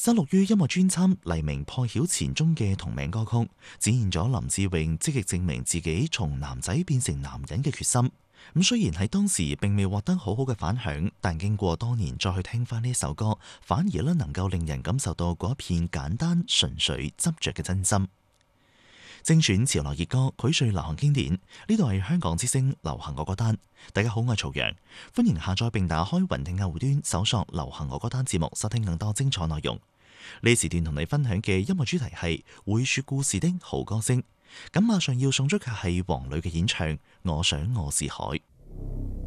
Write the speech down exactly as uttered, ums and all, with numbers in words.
收錄於音樂專輯《黎明破曉前》中嘅同名歌曲，展現咗林志穎積極證明自己從男仔變成男人嘅決心。咁雖然喺當時並未獲得好好嘅反響，但經過多年再去聽翻呢首歌，反而咧能夠令人感受到嗰一片簡單純粹執着嘅真心。精選潮流熱歌，膾萃流行經典。呢度係香港之聲流行我歌單。大家好，我係曹陽，歡迎下載並打開雲聽客戶端，搜索流行我歌單節目，收聽更多精彩內容。呢時段同你分享嘅音樂主題係會說故事的好歌聲。咁馬上要送出嘅係黃磊嘅演唱《我想我是海》。